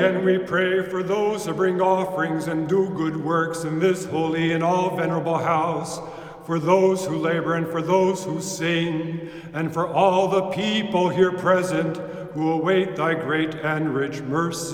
And we pray for those who bring offerings and do good works in this holy and all venerable house, for those who labor and for those who sing, and for all the people here present who await thy great and rich mercy.